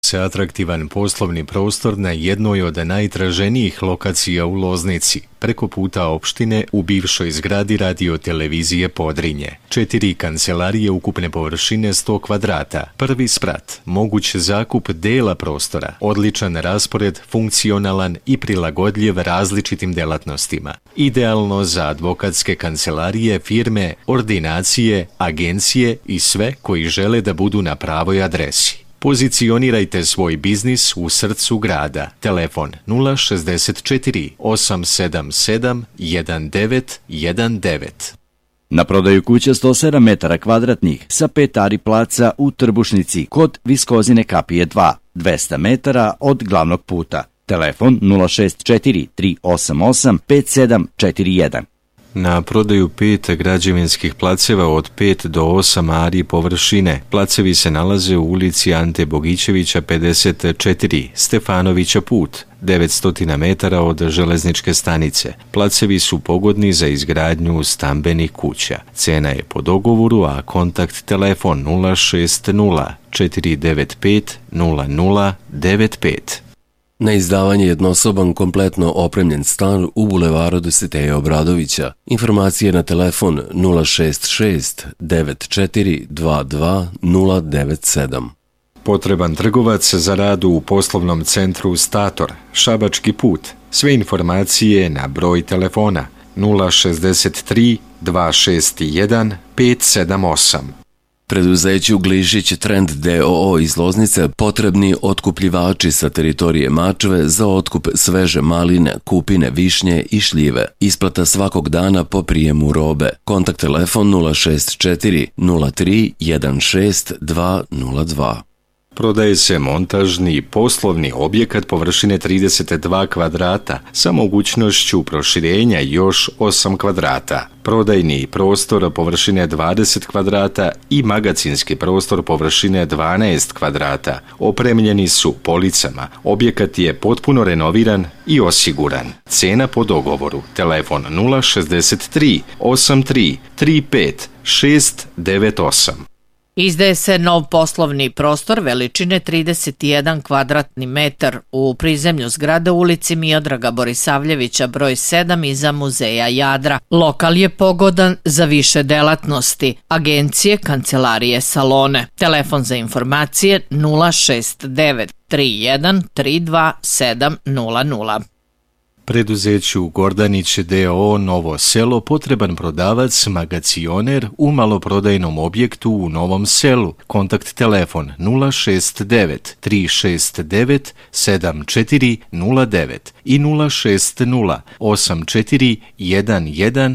se atraktivan poslovni prostor na jednoj od najtraženijih lokacija u Loznici, preko puta opštine u bivšoj zgradi radio-televizije Podrinje. 4 kancelarije ukupne površine 100 kvadrata, prvi sprat, moguć zakup dela prostora, odličan raspored, funkcionalan i prilagodljiv različitim delatnostima. Idealno za advokatske kancelarije, firme, ordinacije, agencije i sve koji žele da budu na pravoj adresi. Pozicionirajte svoj biznis u srcu grada. Telefon 064 877 1919. Na prodaju kuća 107 metara kvadratnih sa 5 ari placa u Trbušnici kod Viskozine kapije 2, 200 metara od glavnog puta. Telefon 064 388 5741. Na prodaju 5 građevinskih placeva od 5 do 8 ari površine. Placevi se nalaze u ulici Ante Bogićevića 54, Stefanovića put, 900 metara od železničke stanice. Placevi su pogodni za izgradnju stambenih kuća. Cena je po dogovoru, a kontakt telefon 060 495 0095. Na izdavanje jednosoban kompletno opremljen stan u bulevaru Dositeja Obradovića. Informacije na telefon 066 9422 097. Potreban trgovac za rad u poslovnom centru Stator, Šabački put. Sve informacije na broj telefona 063 261 578. Preduzeću Glišić Trend d.o.o. iz Loznice potrebni otkupljivači sa teritorije Mačve za otkup sveže maline, kupine, višnje i šljive. Isplata svakog dana po prijemu robe. Kontakt telefon 064 03 16 202. Prodaje se montažni poslovni objekat površine 32 kvadrata sa mogućnošću proširenja još 8 kvadrata. Prodajni prostor površine 20 kvadrata i magacinski prostor površine 12 kvadrata. Opremljeni su policama. Objekat je potpuno renoviran i osiguran. Cena po dogovoru. Telefon 063 83 35 698. Izdaje se nov poslovni prostor veličine 31 kvadratni metar u prizemlju zgrade u ulici Miodraga Borisavljevića broj 7 iza Muzeja Jadra. Lokal je pogodan za više delatnosti, agencije, kancelarije, salone. Telefon za informacije 069 31 32 700. Preduzeću Gordanić d.o.o. Novo selo potreban prodavac, magacioner u maloprodajnom objektu u Novom selu. Kontakt telefon 069 369 7409 i 060 84 11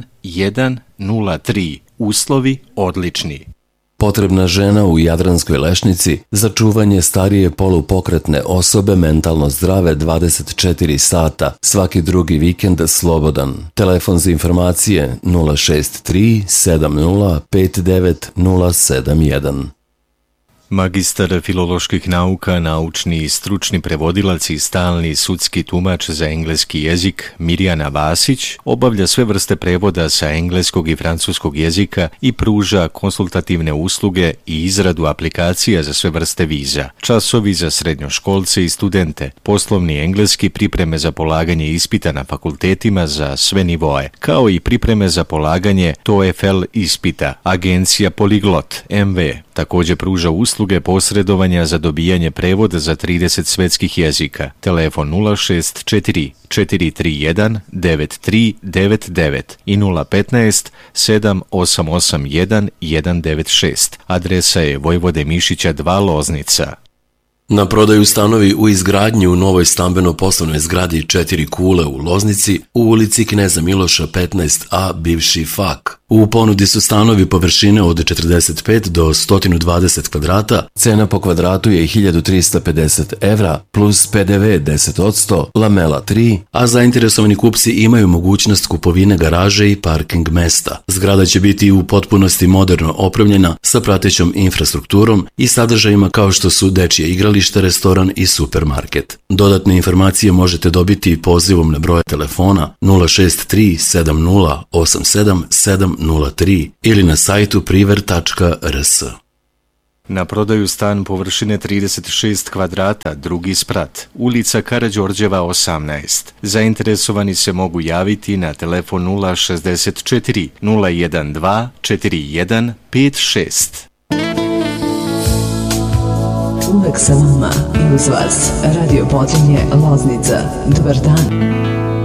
103. Uslovi odlični. Potrebna žena u Jadranskoj Lešnici za čuvanje starije polupokretne osobe mentalno zdrave 24 sata, svaki drugi vikend slobodan. Telefon za informacije 063 70 59 071. Magistar filoloških nauka, naučni i stručni prevodilac i stalni sudski tumač za engleski jezik Mirjana Vasić obavlja sve vrste prevoda sa engleskog i francuskog jezika i pruža konsultativne usluge i izradu aplikacija za sve vrste viza, časovi za srednjoškolce i studente, poslovni engleski, pripreme za polaganje ispita na fakultetima za sve nivoe, kao i pripreme za polaganje TOEFL ispita. Agencija Poliglot MV također pruža usluge posredovanja za dobijanje prevoda za 30 svetskih jezika. Telefon 064 431 9399 i 015 7881 196. Adresa je Vojvode Mišića 2 Loznica. Na prodaju stanovi u izgradnji u novoj stambeno-poslovnoj zgradi 4 kule u Loznici u ulici Kneza Miloša 15a bivši FAK. U ponudi su stanovi površine od 45 do 120 kvadrata, cena po kvadratu je 1350 evra plus PDV 10%, lamela 3, a zainteresovani kupci imaju mogućnost kupovine garaže i parking mesta. Zgrada će biti u potpunosti moderno opremljena sa pratećom infrastrukturom i sadržajima kao što su dečje igralište, restoran i supermarket. Dodatne informacije možete dobiti pozivom na broj telefona 063 70 87 703 ili na sajtu priver.rs. Na prodaju stan površine 36 kvadrata, drugi sprat, ulica Karađorđeva 18. Zainteresovani se mogu javiti na telefon 064 012 4156. Uvek sa vama i uz vas Radio Podzemlje Loznica. Dobar dan.